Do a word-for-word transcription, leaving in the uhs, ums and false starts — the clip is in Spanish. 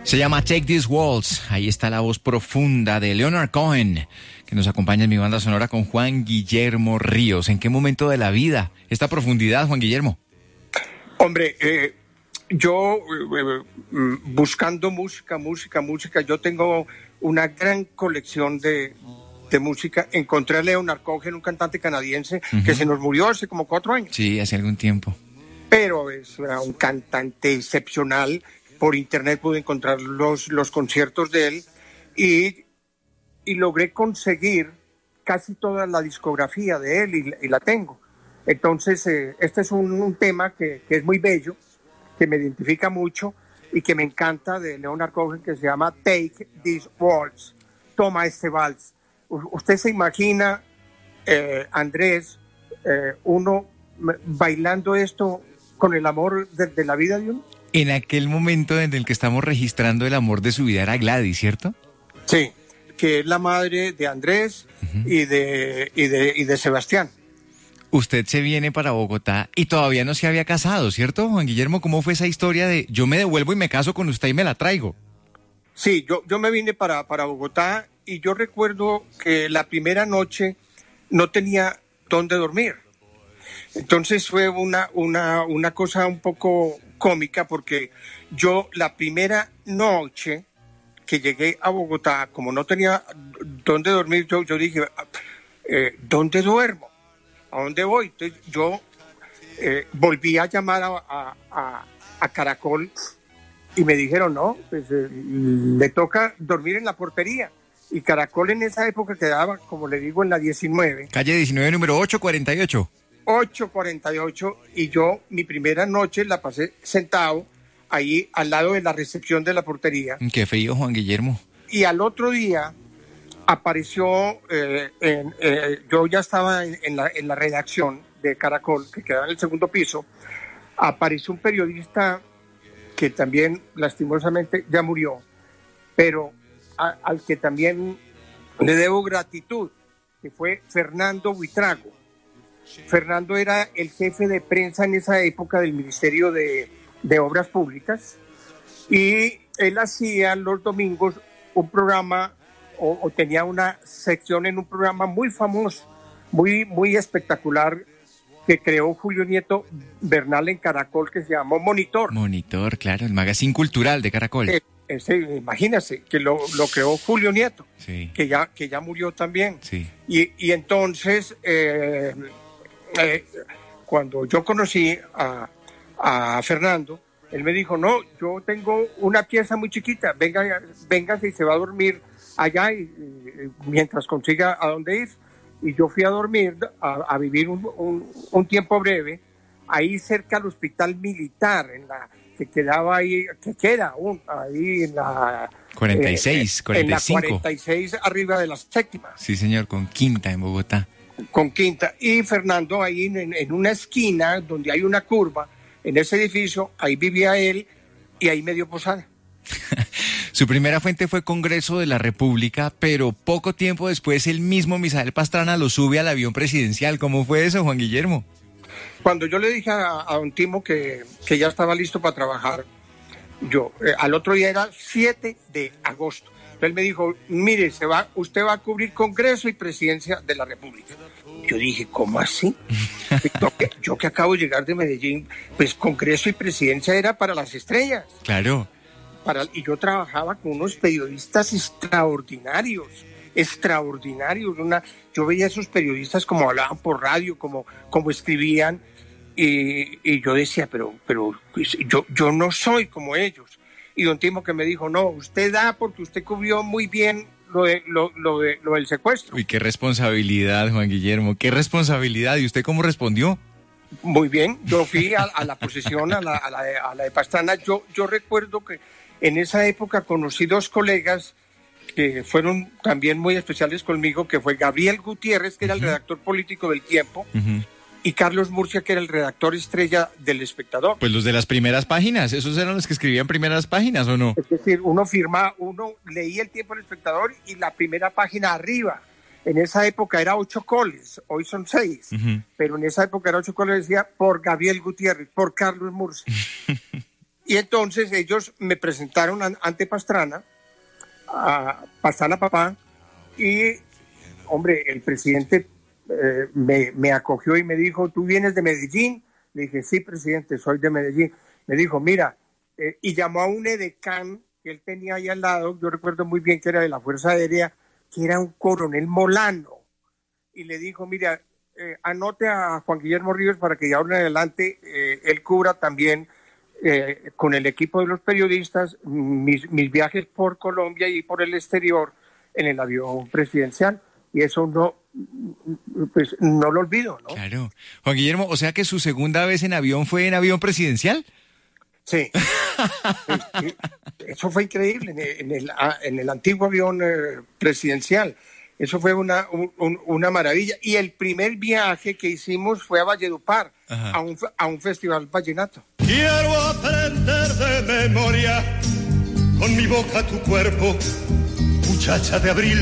Se llama Take These Walls. Ahí está la voz profunda de Leonard Cohen, que nos acompaña en mi banda sonora con Juan Guillermo Ríos. ¿En qué momento de la vida esta profundidad, Juan Guillermo? Hombre, eh, yo eh, buscando música, música, música, yo tengo una gran colección de, de música. Encontré a Leonard Cohen, un cantante canadiense, uh-huh. que se nos murió hace como cuatro años. Sí, hace algún tiempo. Pero es un cantante excepcional. Por internet pude encontrar los, los conciertos de él y, y logré conseguir casi toda la discografía de él y, y la tengo. Entonces, eh, este es un, un tema que, que es muy bello, que me identifica mucho y que me encanta de Leonard Cohen, que se llama Take This Waltz, toma este vals. U- usted se imagina, eh, Andrés, eh, uno bailando esto con el amor de, de la vida de uno. En aquel momento en el que estamos registrando el amor de su vida era Gladys, ¿cierto? Sí, que es la madre de Andrés uh-huh. y, de, y, de, y de Sebastián. Usted se viene para Bogotá y todavía no se había casado, ¿cierto, Juan Guillermo? ¿Cómo fue esa historia de yo me devuelvo y me caso con usted y me la traigo? Sí, yo, yo me vine para, para Bogotá y yo recuerdo que la primera noche no tenía dónde dormir. Entonces fue una, una, una cosa un poco cómica porque yo la primera noche que llegué a Bogotá, como no tenía dónde dormir, yo, yo dije, eh, ¿dónde duermo? ¿A dónde voy? Entonces yo eh, volví a llamar a, a, a, a Caracol y me dijeron, no, pues eh, le toca dormir en la portería. Y Caracol en esa época quedaba, como le digo, en la diecinueve. Calle diecinueve, número ocho cuarenta y ocho. ocho cuarenta y ocho, y yo mi primera noche la pasé sentado ahí al lado de la recepción de la portería. Qué frío, Juan Guillermo. Y al otro día apareció, eh, en, eh, yo ya estaba en, en, la, en la redacción de Caracol, que quedaba en el segundo piso, apareció un periodista que también lastimosamente ya murió, pero a, al que también le debo gratitud, que fue Fernando Buitrago. Fernando era el jefe de prensa en esa época del Ministerio de, de Obras Públicas y él hacía los domingos un programa o, o tenía una sección en un programa muy famoso, muy, muy espectacular que creó Julio Nieto Bernal en Caracol, que se llamó Monitor. Monitor, claro, el magazine cultural de Caracol. Eh, ese, imagínese que lo, lo creó Julio Nieto, sí. que, ya, que ya murió también. Sí. Y, y entonces... Eh, Eh, cuando yo conocí a, a Fernando, él me dijo, no, yo tengo una pieza muy chiquita, venga, véngase y se va a dormir allá y, y, mientras consiga a dónde ir. Y yo fui a dormir, a, a vivir un, un, un tiempo breve, ahí cerca al hospital militar, en la que quedaba ahí, que queda un, ahí en la... cuarenta y seis, eh, cuarenta y cinco. En la cuarenta y seis, arriba de la séptima. Sí, señor, con Quinta en Bogotá. Con Quinta, y Fernando ahí en, en una esquina donde hay una curva, en ese edificio, ahí vivía él y ahí me dio posada. Su primera fuente fue Congreso de la República, pero poco tiempo después el mismo Misael Pastrana lo sube al avión presidencial. ¿Cómo fue eso, Juan Guillermo? Cuando yo le dije a, a don Timo que, que ya estaba listo para trabajar, yo, eh, al otro día era siete de agosto. Él me dijo, mire, se va, usted va a cubrir Congreso y Presidencia de la República. Yo dije, ¿cómo así? yo, que, yo que acabo de llegar de Medellín, pues Congreso y Presidencia era para las estrellas. Claro. Para, y yo trabajaba con unos periodistas extraordinarios, extraordinarios. Una, yo veía a esos periodistas como hablaban por radio, como, como escribían, y, y yo decía, pero, pero pues, yo, yo no soy como ellos. Y don Timo que me dijo, no, usted da porque usted cubrió muy bien lo, de, lo, lo, de, lo del secuestro. Uy, qué responsabilidad, Juan Guillermo, qué responsabilidad. ¿Y usted cómo respondió? Muy bien, yo fui a, a la posesión, a la, a la, de, a la de Pastrana. Yo, yo recuerdo que en esa época conocí dos colegas que fueron también muy especiales conmigo, que fue Gabriel Gutiérrez, que uh-huh. era el redactor político del Tiempo, uh-huh. y Carlos Murcia, que era el redactor estrella del Espectador. Pues los de las primeras páginas, ¿esos eran los que escribían primeras páginas o no? Es decir, uno firma, uno leía el Tiempo del Espectador y la primera página arriba. En esa época era ocho coles, hoy son seis, uh-huh. pero en esa época era ocho coles, decía por Gabriel Gutiérrez, por Carlos Murcia. y entonces ellos me presentaron ante Pastrana, a Pastrana papá, y hombre, el presidente eh, me, me acogió y me dijo, ¿tú vienes de Medellín? Le dije, sí, presidente, soy de Medellín. Me dijo, mira, eh, y llamó a un edecán que él tenía ahí al lado, yo recuerdo muy bien que era de la Fuerza Aérea, que era un coronel Molano, y le dijo, mira, eh, anote a Juan Guillermo Ríos para que de ahora en adelante eh, él cubra también eh, con el equipo de los periodistas mis, mis viajes por Colombia y por el exterior en el avión presidencial, y eso no, pues no lo olvido, ¿no? Claro. Juan Guillermo, o sea que su segunda vez en avión fue en avión presidencial. Sí. Eso fue increíble en el, en el, en el antiguo avión eh, presidencial. Eso fue una, un, una maravilla. Y el primer viaje que hicimos fue a Valledupar, a un, a un festival vallenato. Quiero aprender de memoria con mi boca tu cuerpo, muchacha de abril.